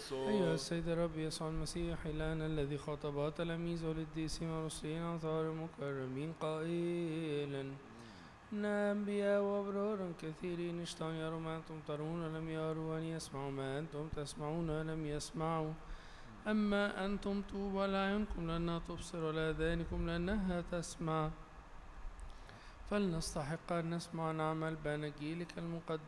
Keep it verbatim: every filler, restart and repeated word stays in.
أيها السيد الرب يسوع المسيح إلهنا الذي خاطب تلاميذه القديسين والرسلين أنصار المكرمين قائلا إن أنبياء وأبرارا كثيرين اشتهوا أن يروا ما أنتم ترون ولم يروا، وأن يسمعوا ما أنتم تسمعون ولم يسمعوا. أما أنتم طوبى لأعينكم لأنها تبصر ولآذانكم لأنها تسمع. فلنستحق أن نسمع ونعمل بأناجيلك المقدسة